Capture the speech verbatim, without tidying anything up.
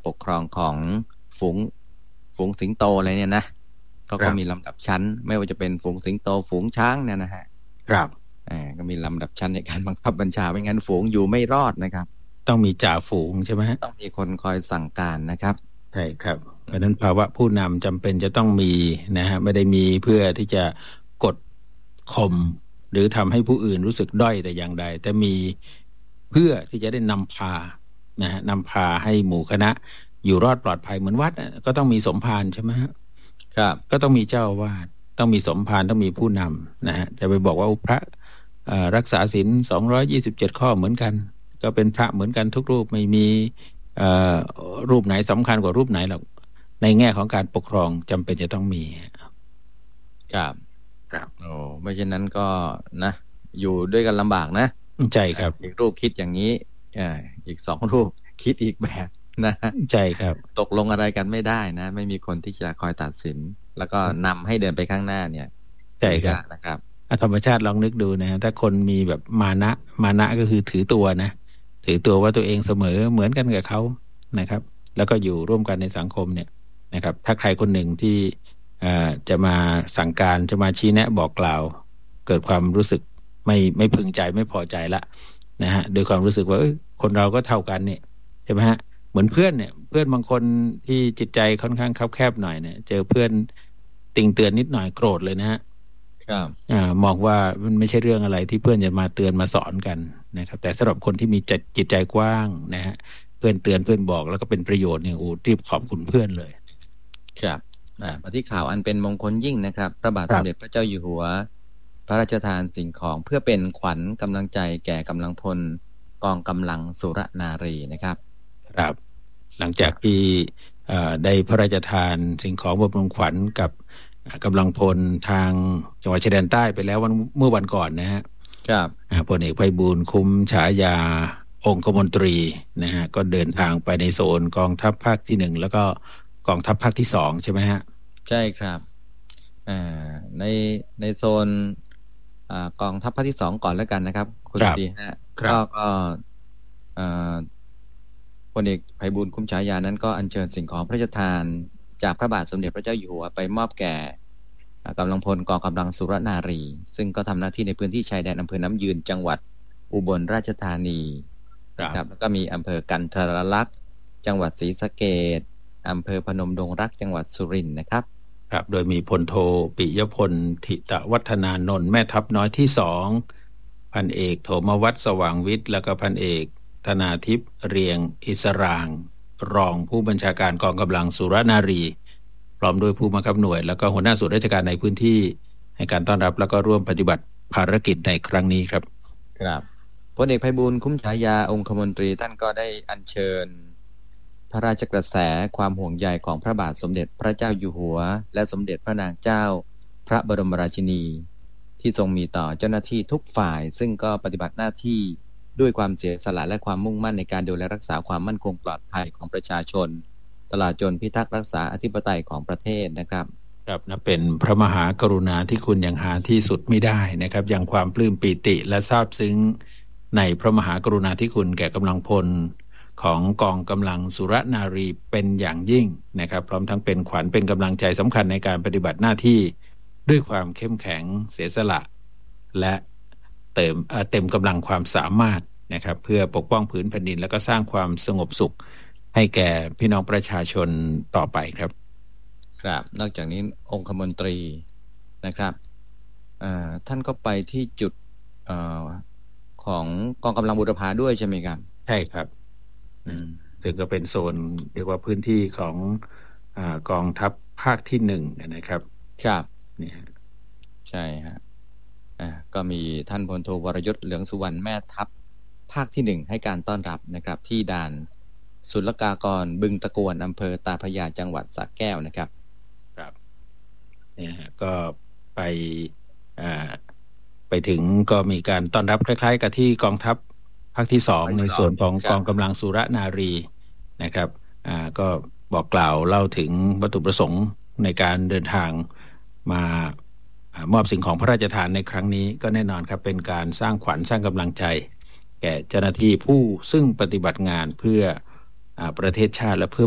ปกครองของฝูงฝูงสิงโตอะไรเนี่ยนะก็ก็มีลำดับชั้นไม่ว่าจะเป็นฝูงสิงโตฝูงช้างเนี่ยนะฮะครับอ่าก็มีลำดับชั้นในการบังคับบัญชาไม่งั้นฝูงอยู่ไม่รอดนะครับต้องมีจ่าฝูงใช่ไหมต้องมีคนคอยสั่งการนะครับใช่ครับเพราะนั้นภาวะผู้นำจำเป็นจะต้องมีนะฮะไม่ได้มีเพื่อที่จะกดข่มหรือทำให้ผู้อื่นรู้สึกด้อยแต่อย่างใดแต่มีเพื่อที่จะได้นำพานะฮะนำพาให้หมู่คณะอยู่รอดปลอดภัยเหมือนวัดก็ต้องมีสมภารใช่ไหมครับก็ต้องมีเจ้าอาวาสต้องมีสมภารต้องมีผู้นำนะฮะจะไปบอกว่าพระรักษาศีลสองร้อยยี่สิบเจ็ดข้อเหมือนกันก็เป็นพระเหมือนกันทุกรูปไม่มีรูปไหนสำคัญกว่ารูปไหนหรอกในแง่ของการปกครองจำเป็นจะต้องมีครับครับโอ้ไม่เช่นนั้นก็นะอยู่ด้วยกันลำบากนะใช่ครับอีกรูปคิดอย่างนี้อีกสองรูปคิดอีกแบบนะใช่ครับตกลงอะไรกันไม่ได้นะไม่มีคนที่จะคอยตัดสินแล้วก็นำให้เดินไปข้างหน้าเนี่ยใช่ครับนะครับธรรมชาติลองนึกดูนะถ้าคนมีแบบมานะมานะก็คือถือตัวนะถือตัวว่าตัวเองเสมอเหมือนกันกับเขานะครับแล้วก็อยู่ร่วมกันในสังคมเนี่ยนะครับถ้าใครคนหนึ่งที่จะมาสั่งการจะมาชี้แนะบอกกล่าวเกิดความรู้สึกไม่ไม่พึงใจไม่พอใจละนะฮะโดยความรู้สึกว่าคนเราก็เท่ากันเนี่ยใช่ไหมฮะเหมือนเพื่อนเนี่ยเพื่อนบางคนที่จิตใจค่อนข้างคับแคบหน่อยเนี่ยเจอเพื่อนติงเตือนนิดหน่อยโกรธเลยนะฮะครับอ่ามองว่ามันไม่ใช่เรื่องอะไรที่เพื่อนจะมาเตือนมาสอนกันนะครับแต่สำหรับคนที่มีจิตจิตใจกว้างนะฮะเพื่อนเตือนเพื่อนบอกแล้วก็เป็นประโยชน์เนี่ยโอ้รีบขอบคุณเพื่อนเลยครับอ่ามาที่ข่าวอันเป็นมงคลยิ่งนะครับพระบาทสมเด็จพระเจ้าอยู่หัวพระราชทานสิ่งของเพื่อเป็นขวัญกำลังใจแก่กำลังพลกองกำลังสุรนารีนะครับครับหลังจากที่ได้พระราชทานสิ่งของบำรุงขวัญกับกำลังพลทางจังหวัดชายแดนใต้ไปแล้ววันเมื่อวันก่อนนะฮะครับพลเอกไพบูลย์คุ้มฉายาองคมนตรีนะฮะก็เดินทางไปในโซนกองทัพภาคที่หนึ่งแล้วก็กองทัพภาคที่สองใช่ไหมฮะใช่ครับอ่าในในโซนอ่ากองทัพภาคที่สองก่อนแล้วกันนะครับคุณดีฮะก็ก็อ่าพลเอกไพบูลย์คุ้มฉายานั้นก็อัญเชิญสิ่งของพระราชทานจากพระบาทสมเด็จพระเจ้าอยู่หัวไปมอบแก่กำลังพลกองกำลังสุรนารีซึ่งก็ทำหน้าที่ในพื้นที่ชายแดนอำเภอน้ำยืนจังหวัดอุบลราชธานีนะครับแล้วก็มีอำเภอกันทรลักษณ์จังหวัดศรีสะเกษอำเภอพนมดงรักจังหวัดสุรินทร์นะครับครับโดยมีพลโทปิยพลธิตวัฒนานนท์แม่ทัพน้อยที่สองพันเอกโถมวัฒน์สว่างวิทย์แล้วก็พันเอกธนาทิพย์เรียงอิสรางรองผู้บัญชาการกองกำลังสุรนารีพร้อมด้วยผู้บังคับหน่วยแล้วก็หัวหน้าส่วนราชการในพื้นที่ให้การต้อนรับแล้วก็ร่วมปฏิบัติภารกิจในครั้งนี้ครับครับพลเอกไพบูลย์คุ้มฉายาองคมนตรีท่านก็ได้อัญเชิญพระราชกระแสความห่วงใยของพระบาทสมเด็จพระเจ้าอยู่หัวและสมเด็จพระนางเจ้าพระบรมราชินีที่ทรงมีต่อเจ้าหน้าที่ทุกฝ่ายซึ่งก็ปฏิบัติหน้าที่ด้วยความเสียสละและความมุ่งมั่นในการดูแลรักษาความมั่นคงปลอดภัยของประชาชนตลอดจนพิทักษ์รักษาอธิปไตยของประเทศนะครับครับนับเป็นพระมหากรุณาธิคุณอย่างหาที่สุดไม่ได้นะครับอย่างความปลื้มปีติและซาบซึ้งในพระมหากรุณาธิคุณแก่กำลังพลของกองกำลังสุรนารีเป็นอย่างยิ่งนะครับพร้อมทั้งเป็นขวัญเป็นกำลังใจสำคัญในการปฏิบัติหน้าที่ด้วยความเข้มแข็งเสียสละและเติมเต็มกำลังความสามารถนะครับเพื่อปกป้องผืนแผ่นดินและก็สร้างความสงบสุขให้แก่พี่น้องประชาชนต่อไปครับครับนอกจากนี้องคมนตรีนะครับท่านก็ไปที่จุดอของกองกำลังบูรพาด้วยใช่ไหมครับใช่ครับถึงก็เป็นโซนเรียกว่าพื้นที่ของอ่ากองทัพภาคที่หนึ่งนะครับครับนี่ใช่ฮะอ่าก็มีท่านพลโทวรยุทธ์เหลืองสุวรรณแม่ทัพภาคที่หนึ่งให้การต้อนรับนะครับที่ด่านศุลกากรบึงตะกวนอำเภอตาพระยาจังหวัดสระแก้วนะครับครับเนี่ยก็ไปอ่าไปถึงก็มีการต้อนรับคล้ายๆกับที่กองทัพภาคที่สองในส่วนของกองกำลังสุรนารีนะครับอ่าก็บอกกล่าวเล่าถึงวัตถุประสงค์ในการเดินทางมามอบสิ่งของพระราชทานในครั้งนี้ก็แน่นอนครับเป็นการสร้างขวัญสร้างกำลังใจแก่เจ้าหน้าที่ผู้ซึ่งปฏิบัติงานเพื่อประเทศชาติและเพื่อ